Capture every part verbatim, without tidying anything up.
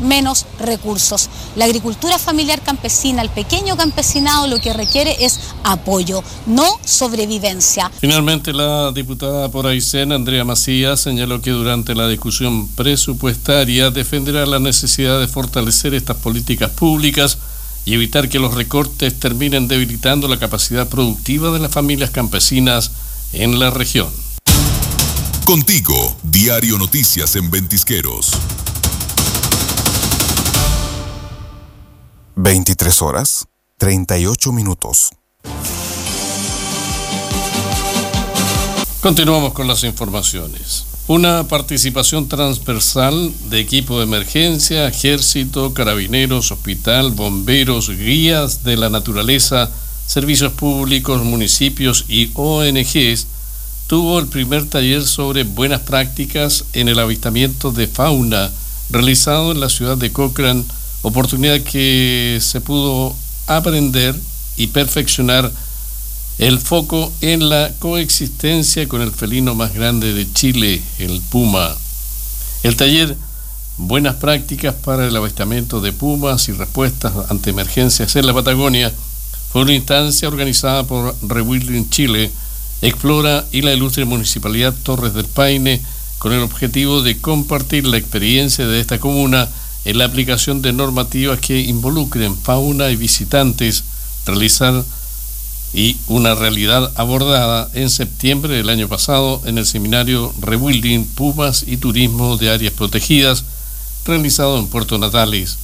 menos recursos. La agricultura familiar campesina, el pequeño campesinado, lo que requiere es apoyo, no sobrevivencia. Finalmente, la diputada por Aysén, Andrea Macías, señaló que durante la discusión presupuestaria defenderá la necesidad de fortalecer estas políticas públicas y evitar que los recortes terminen debilitando la capacidad productiva de las familias campesinas en la región. Contigo, Diario Noticias en Ventisqueros. veintitrés horas, treinta y ocho minutos. Continuamos con las informaciones. Una participación transversal de equipo de emergencia, ejército, carabineros, hospital, bomberos, guías de la naturaleza, servicios públicos, municipios y O N Ges tuvo el primer taller sobre buenas prácticas en el avistamiento de fauna realizado en la ciudad de Cochrane, oportunidad que se pudo aprender y perfeccionar el foco en la coexistencia con el felino más grande de Chile, el puma. El taller Buenas prácticas para el avistamiento de pumas y respuestas ante emergencias en la Patagonia fue una instancia organizada por Rewilding Chile, Explora y la ilustre Municipalidad Torres del Paine, con el objetivo de compartir la experiencia de esta comuna en la aplicación de normativas que involucren fauna y visitantes, realizar y una realidad abordada en septiembre del año pasado en el seminario Rewilding Pumas y Turismo de Áreas Protegidas, realizado en Puerto Natales.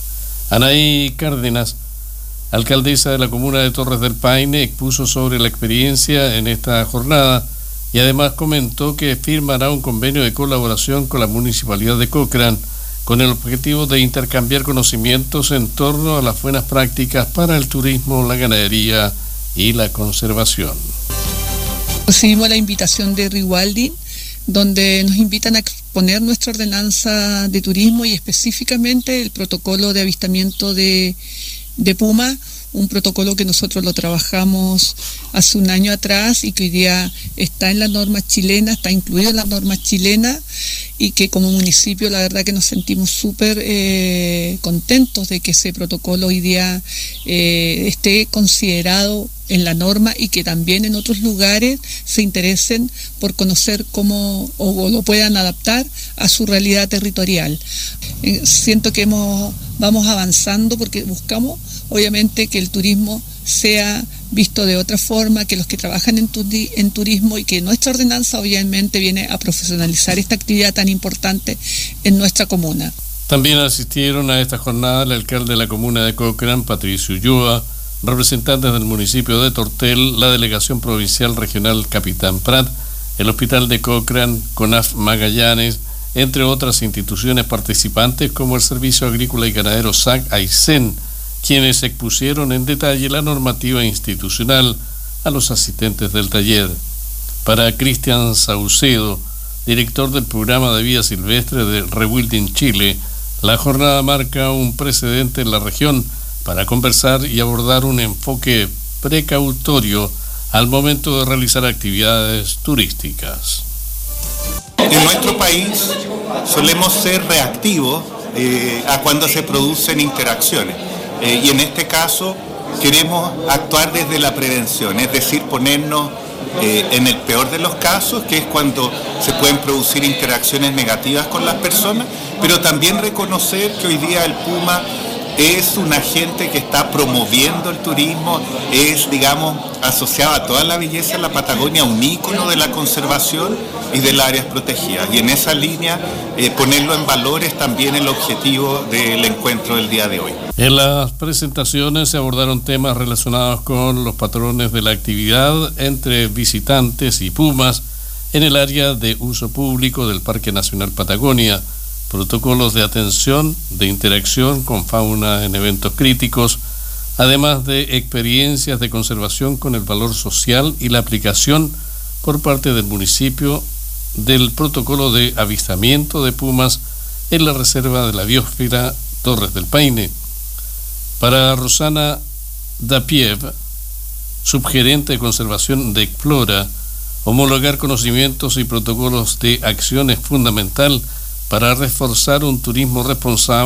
Anaí Cárdenas, alcaldesa de la comuna de Torres del Paine, expuso sobre la experiencia en esta jornada y además comentó que firmará un convenio de colaboración con la Municipalidad de Cochrane con el objetivo de intercambiar conocimientos en torno a las buenas prácticas para el turismo, la ganadería y la conservación. Recibimos la invitación de Rewilding, donde nos invitan a exponer nuestra ordenanza de turismo y específicamente el protocolo de avistamiento de, de puma, un protocolo que nosotros lo trabajamos hace un año atrás y que hoy día está en las normas chilenas, está incluido en las normas chilenas, y que como municipio la verdad que nos sentimos súper eh, contentos de que ese protocolo hoy día eh, esté considerado en la norma y que también en otros lugares se interesen por conocer cómo o lo puedan adaptar a su realidad territorial. Eh, siento que hemos, vamos avanzando porque buscamos obviamente que el turismo sea visto de otra forma, que los que trabajan en, turi- en turismo y que nuestra ordenanza obviamente viene a profesionalizar esta actividad tan importante en nuestra comuna. También asistieron a esta jornada el alcalde de la comuna de Cochrane, Patricio Ulloa, representantes del municipio de Tortel, la delegación provincial regional Capitán Prat, el hospital de Cochrane, CONAF Magallanes, entre otras instituciones participantes como el Servicio Agrícola y Ganadero S A C Aysén, quienes expusieron en detalle la normativa institucional a los asistentes del taller. Para Cristian Saucedo, director del programa de vida silvestre de Rewilding Chile, la jornada marca un precedente en la región para conversar y abordar un enfoque precautorio al momento de realizar actividades turísticas. En nuestro país solemos ser reactivos eh, a cuando se producen interacciones. Eh, y en este caso queremos actuar desde la prevención, es decir, ponernos eh, en el peor de los casos, que es cuando se pueden producir interacciones negativas con las personas, pero también reconocer que hoy día el puma es un agente que está promoviendo el turismo, es, digamos, asociado a toda la belleza de la Patagonia, un ícono de la conservación y de las áreas protegidas. Y en esa línea, eh, ponerlo en valor es también el objetivo del encuentro del día de hoy. En las presentaciones se abordaron temas relacionados con los patrones de la actividad entre visitantes y pumas en el área de uso público del Parque Nacional Patagonia, protocolos de atención, de interacción con fauna en eventos críticos, además de experiencias de conservación con el valor social y la aplicación por parte del municipio del protocolo de avistamiento de pumas en la Reserva de la Biosfera Torres del Paine. Para Rosana Dapiev, subgerente de conservación de Explora, homologar conocimientos y protocolos de acción es fundamental para reforzar un turismo responsable